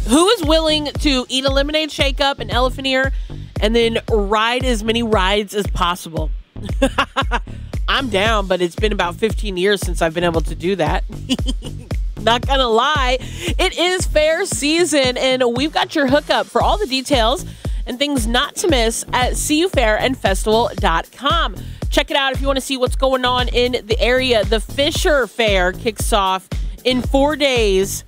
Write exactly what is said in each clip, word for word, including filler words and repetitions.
Who is willing to eat a lemonade shake-up, an elephant ear, and then ride as many rides as possible? I'm down, but it's been about fifteen years since I've been able to do that. Not gonna lie, it is fair season, and we've got your hookup for all the details and things not to miss at c u fair and festival dot com. Check it out if you want to see what's going on in the area. The Fisher Fair kicks off in four days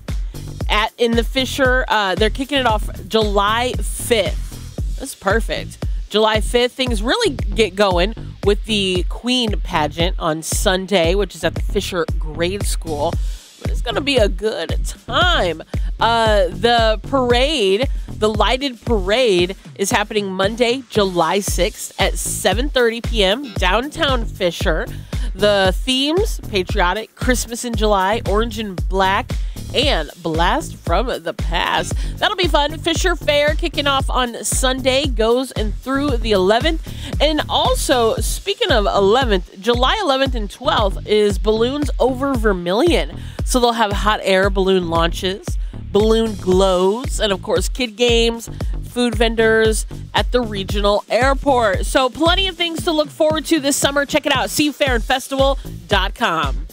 at in the Fisher. Uh, they're kicking it off July fifth. That's perfect. July fifth, things really get going with the Queen pageant on Sunday, which is at the Fisher Grade School. But it's going to be a good time. Uh, the parade, the lighted parade, is happening Monday, July sixth at seven thirty p.m. downtown Fisher. The themes, patriotic, Christmas in July, orange and black, and blast from the past. That'll be fun. Fisher Fair kicking off on Sunday, goes and through the eleventh. And also, speaking of eleventh, July eleventh and twelfth is Balloons Over Vermilion. So they'll have hot air balloon launches, balloon glows, and of course, kid games, food vendors at the regional airport. So plenty of things to look forward to this summer. Check it out, c u fair and festival dot com.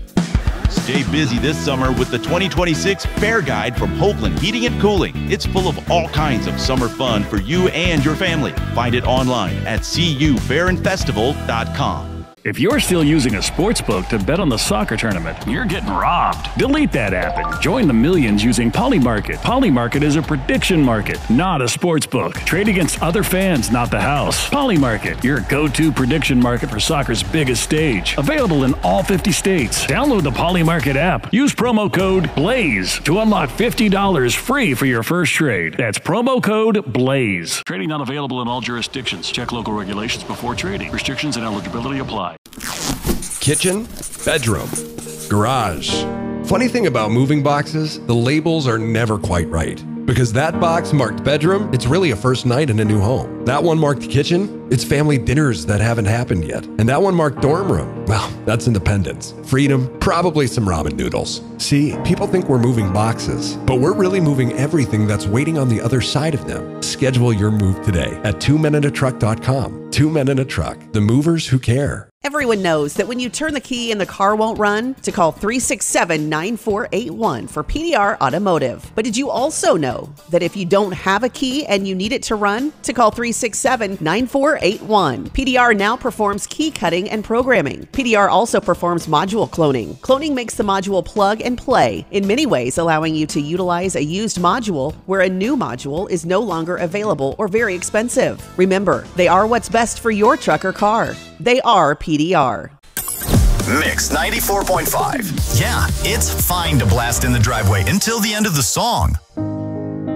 Stay busy this summer with the twenty twenty-six Fair Guide from Hoagland Heating and Cooling. It's full of all kinds of summer fun for you and your family. Find it online at c u fair and festival dot com. If you're still using a sports book to bet on the soccer tournament, you're getting robbed. Delete that app and join the millions using Polymarket. Polymarket is a prediction market, not a sports book. Trade against other fans, not the house. Polymarket, your go-to prediction market for soccer's biggest stage. Available in all fifty states. Download the Polymarket app. Use promo code BLAZE to unlock fifty dollars free for your first trade. That's promo code BLAZE. Trading not available in all jurisdictions. Check local regulations before trading. Restrictions and eligibility apply. Kitchen, bedroom, garage. Funny thing about moving boxes, the labels are never quite right. Because that box marked bedroom, it's really a first night in a new home. That one marked kitchen, it's family dinners that haven't happened yet. And that one marked dorm room, well, that's independence, freedom, probably some ramen noodles. See, people think we're moving boxes, but we're really moving everything that's waiting on the other side of them. Schedule your move today at two men in a truck dot com. Two Men in a Truck, the movers who care. Everyone knows that when you turn the key and the car won't run, to call three six seven, nine four eight one for P D R Automotive. But did you also know that if you don't have a key and you need it to run, to call three six seven, nine four eight one. P D R now performs key cutting and programming. P D R also performs module cloning. Cloning makes the module plug and play, in many ways allowing you to utilize a used module where a new module is no longer available or very expensive. Remember, they are what's best for your truck or car. They are P D R. Mix ninety-four point five. Yeah, it's fine to blast in the driveway until the end of the song.